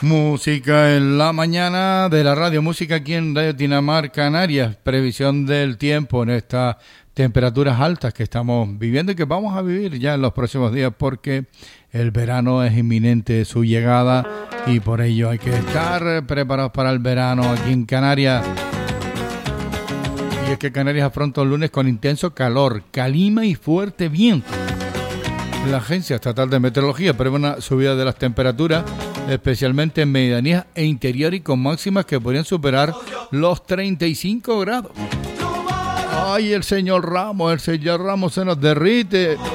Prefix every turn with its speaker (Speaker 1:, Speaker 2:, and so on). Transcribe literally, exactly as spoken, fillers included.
Speaker 1: Música en la mañana de la radio, música aquí en Radio Tinamar Canarias, previsión del tiempo en estas temperaturas altas que estamos viviendo y que vamos a vivir ya en los próximos días porque el verano es inminente su llegada y por ello hay que estar preparados para el verano aquí en Canarias. Y es que Canarias afronta un lunes con intenso calor, calima y fuerte viento. La Agencia Estatal de Meteorología prevé una subida de las temperaturas, especialmente en medianías e interior y con máximas que podrían superar los treinta y cinco grados. Ay, el señor Ramos, el señor Ramos se nos derrite.